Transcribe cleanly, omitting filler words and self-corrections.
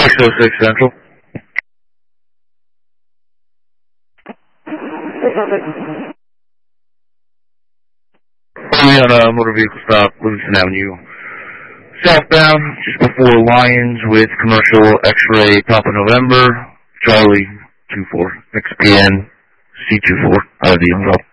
606 Central. We're on a motor vehicle stop, Livingston Avenue. Southbound, just before Lions with commercial X-ray Papa November, Charlie 24, XPN C24, out of the envelope.